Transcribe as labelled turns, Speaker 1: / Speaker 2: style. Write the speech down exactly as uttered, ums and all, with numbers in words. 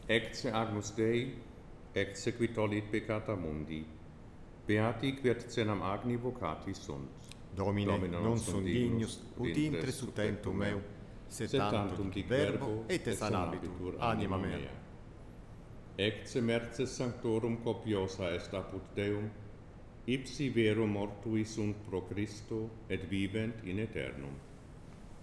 Speaker 1: Ecce Agnus Dei, ecce qui tollit peccata mundi. Beati quet cenam agni vocati sunt.
Speaker 2: Domine, non sunt dignus, ut intre su tentum meu, sed tantum dic verbo, et sanabitur anima mea.
Speaker 1: Ecce merces sanctorum copiosa est apud Deum, ipsi vero mortui sunt pro Christo, et vivent in aeternum.